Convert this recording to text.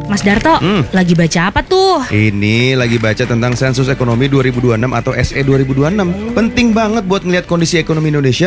Mas Darto, lagi baca apa tuh? Ini lagi baca tentang sensus ekonomi 2026 atau SE 2026. Penting banget buat ngeliat kondisi ekonomi Indonesia.